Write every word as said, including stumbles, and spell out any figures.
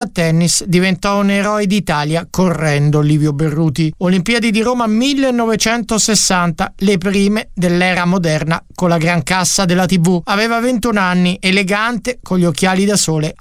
A tennis diventò un eroe d'Italia correndo Livio Berruti. Olimpiadi di Roma millenovecentosessanta, le prime dell'era moderna con la gran cassa della tivù. Aveva ventuno anni, elegante, con gli occhiali da sole